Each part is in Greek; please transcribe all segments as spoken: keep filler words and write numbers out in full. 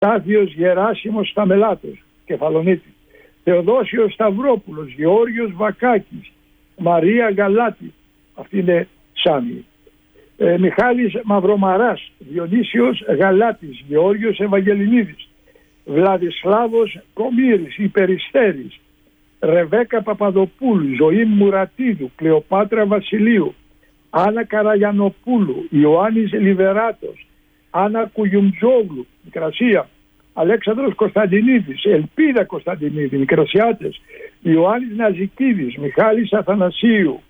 Στάθιος Γεράσιμος Σταμελάτος, Κεφαλονίτη. Θεοδόσιος Σταυρόπουλος, Γεώργιος Βακάκης, Μαρία Γαλάτη, αυτή είναι Σάμι. Ε, Μιχάλης Μαυρομαράς, Διονύσιος Γαλάτης, Γεώργιος Ευαγγελινίδης, Βλαδισλάβος Κομύρης, Υπεριστέρης, Ρεβέκα Παπαδοπούλου, Ζωή Μουρατίδου, Κλεοπάτρα Βασιλείου, Άννα Καραγιανοπούλου, Ιωάννης Λιβεράτος, Άννα Κουγιουμτζόγλου, Μικρασία, Αλέξανδρος Κωνσταντινίδης, Ελπίδα Κωνσταντινίδη, Μικρασιάτες, Ιωάννης Ναζικίδης, Μιχάλης Αθανασίου,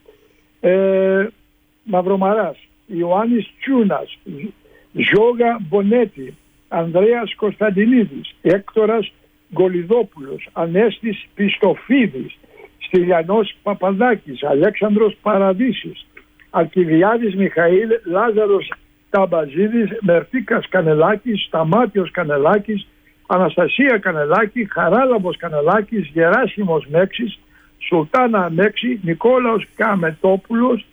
ε, Μαυρομαράς, Ιωάννης Τσούνας, Ζόγα Μπονέτη, Ανδρέας Κωνσταντινίδης, Έκτορας Γκολιδόπουλος, Ανέστης Πιστοφίδης, Στυλιανός Παπαδάκης, Αλέξανδρος Παραδίσης, Αλκιβιάδης Μιχαήλ, Λάζαρος Ταμπαζίδης, Μερτίκας Κανελάκης, Σταμάτιος Κανελάκης, Αναστασία Κανελάκη, Χαράλαμπος Κανελάκης, Γεράσιμος Μέξης, Σουλτάνα Μέξη, Νικόλαος Καμετόπουλος,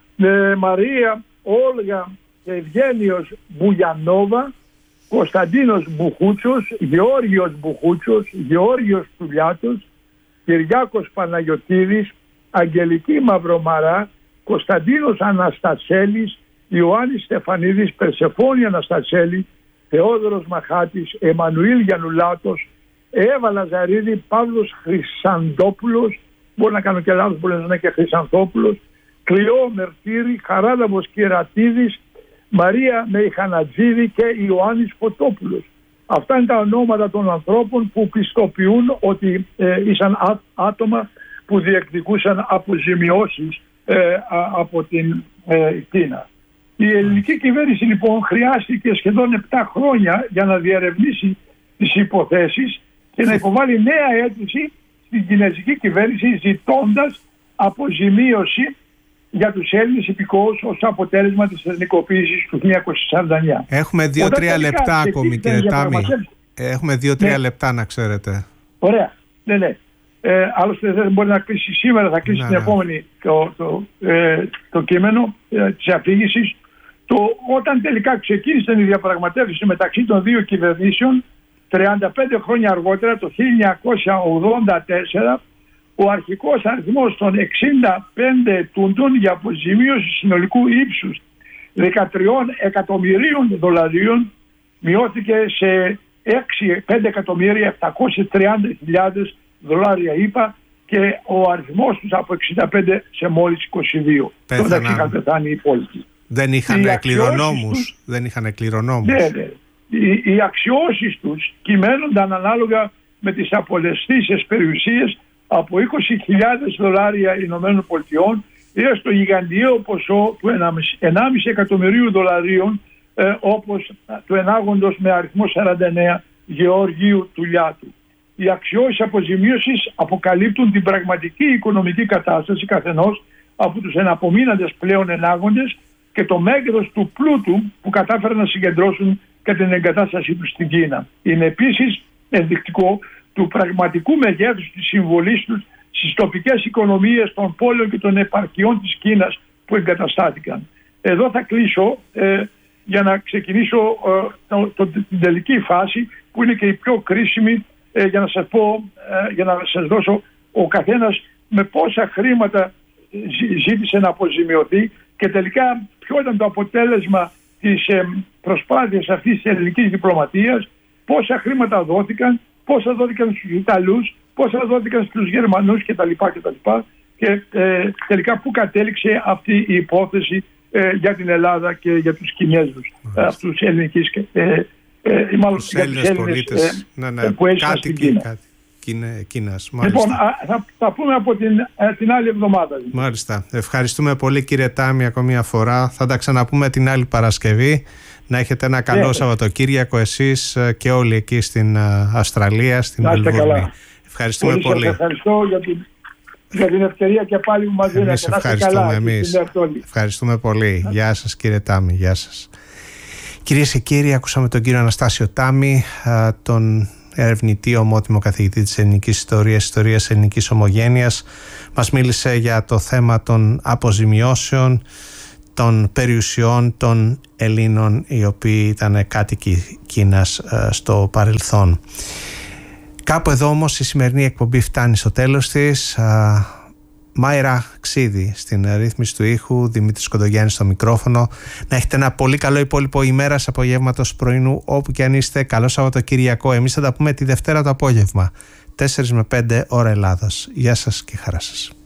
ε, Μαρία Όλγα και Ευγένιος Μπουγιανόβα, Κωνσταντίνος Μπουχούτσος, Γεώργιος Μπουχούτσος, Γεώργιος Τουλιάτος, Κυριάκος Παναγιωτίδης, Αγγελική Μαυρομαρά, Κωνσταντίνος Αναστασέλης, Ιωάννης Στεφανίδης, Περσεφόνη Αναστασέλη, Θεόδωρος Μαχάτης, Εμμανουήλ Γιαννουλάτος, Εύα Λαζαρίδη, Παύλος Χρυσαντόπουλος, μπορεί να κάνω και λάθος, μπορεί να είναι και Χρυσανθόπουλος, Κλειό Μερτήρη, Χαράλαμπος Κερατίδης, Μαρία Μεϊχανατζίδη και Ιωάννης Φωτόπουλος. Αυτά είναι τα ονόματα των ανθρώπων που πιστοποιούν ότι ε, ήσαν α, άτομα που διεκδικούσαν αποζημιώσεις ε, α, από την ε, Κίνα. Η ελληνική κυβέρνηση λοιπόν χρειάστηκε σχεδόν επτά χρόνια για να διερευνήσει τις υποθέσεις και να υποβάλει νέα αίτηση στην κινέζικη κυβέρνηση ζητώντας αποζημίωση για τους Έλληνες υπηκόους ως αποτέλεσμα της εθνικοποίησης του χίλια εννιακόσια σαράντα εννιά. Έχουμε δύο-τρία λεπτά ακόμη, κύριε Τάμι. Έχουμε δύο-τρία ναι. λεπτά να ξέρετε. Ωραία. Ναι, ναι. Ε, άλλωστε δεν μπορεί να κλείσει σήμερα, θα κλείσει ναι, την ναι. επόμενη το, το, ε, το κείμενο ε, της αφήγησης. Το, όταν τελικά ξεκίνησαν οι διαπραγματεύσεις μεταξύ των δύο κυβερνήσεων, τριάντα πέντε χρόνια αργότερα, το χίλια εννιακόσια ογδόντα τέσσερα, ο αρχικός αριθμός των εξήντα πέντε ετούντων για αποζημίωση συνολικού ύψους δεκατρία εκατομμυρίων δολαρίων μειώθηκε σε πέντε εκατομμύρια επτακόσιες τριάντα χιλιάδες δολάρια ΗΠΑ και ο αριθμός τους από εξήντα πέντε σε μόλις είκοσι δύο. Τότε είχαν πεθάνει οι υπόλοιποι. Δεν είχαν κληρονόμους. Τους, δεν είχαν κληρονόμους. Ναι, ναι. Οι, οι αξιώσεις τους κυμαίνονταν ανάλογα με τις απολεσθήσεις περιουσίες από είκοσι χιλιάδες δολάρια Ηνωμένων Πολιτειών έως το γιγαντιαίο ποσό του ενάμιση εκατομμυρίου δολαρίων ε, όπως του ενάγοντος με αριθμό σαράντα εννέα Γεωργίου Τουλιάτου. Οι αξιώσεις αποζημίωσης αποκαλύπτουν την πραγματική οικονομική κατάσταση καθενός από τους εναπομείναντες πλέον ενάγοντες και το μέγεθος του πλούτου που κατάφεραν να συγκεντρώσουν κατά την εγκατάστασή τους στην Κίνα. Είναι επίσης ενδεικτικό του πραγματικού μεγέθους της συμβολής τους στις τοπικές οικονομίες των πόλεων και των επαρχιών της Κίνας που εγκαταστάθηκαν. Εδώ θα κλείσω ε, για να ξεκινήσω ε, το, το, την τελική φάση που είναι και η πιο κρίσιμη ε, για να σας πω, ε, για να σας δώσω ο καθένας με πόσα χρήματα ζήτησε να αποζημιωθεί και τελικά ποιο ήταν το αποτέλεσμα της ε, προσπάθειας αυτής της ελληνικής διπλωματίας, πόσα χρήματα δόθηκαν, πόσα δόθηκαν στους Ιταλούς, πόσα δόθηκαν στους Γερμανούς κτλ. κτλ. Και ε, τελικά πού κατέληξε αυτή η υπόθεση ε, για την Ελλάδα και για τους Κινέζους, ε, αυτούς τους ελληνικούς, ε, ε, μάλλον τους για τους Έλληνες πολίτες, ε, ναι, ναι, που έζησαν στην Κίνα. Κάτι. Κίνας, λοιπόν, α, θα, θα πούμε από την, την άλλη εβδομάδα. Μάλιστα. Ευχαριστούμε πολύ, κύριε Τάμι, ακόμη μια φορά. Θα τα ξαναπούμε την άλλη Παρασκευή. Να έχετε ένα καλό yeah. Σαββατοκύριακο εσείς και όλοι εκεί στην Αυστραλία, στην Μελβούρνη. Ευχαριστούμε πολύ. πολύ. Ευχαριστώ για την, για την ευκαιρία και πάλι που μας δίνετε. Ευχαριστούμε εμείς. Ευχαριστούμε πολύ. Yeah. Γεια σας, κύριε Τάμι. Γεια σας. Κυρίες και κύριοι, ακούσαμε τον κύριο Αναστάσιο Τάμι, τον ερευνητή, ομότιμο καθηγητή της ελληνικής ιστορίας, ιστορίας ελληνικής ομογένειας. Μας μίλησε για το θέμα των αποζημιώσεων, των περιουσιών των Ελλήνων οι οποίοι ήταν κάτοικοι Κίνας στο παρελθόν. Κάπου εδώ όμως η σημερινή εκπομπή φτάνει στο τέλος της. Μάιρα Ξίδη στην ρύθμιση του ήχου, Δημήτρης Κοντογιάννης στο μικρόφωνο. Να έχετε ένα πολύ καλό υπόλοιπο ημέρας, απογεύματος, πρωινού, όπου και αν είστε. Καλό Σαββατοκυριακό. Εμείς θα τα πούμε τη Δευτέρα το απόγευμα, τέσσερις με πέντε ώρα Ελλάδος. Γεια σας και χαρά σας.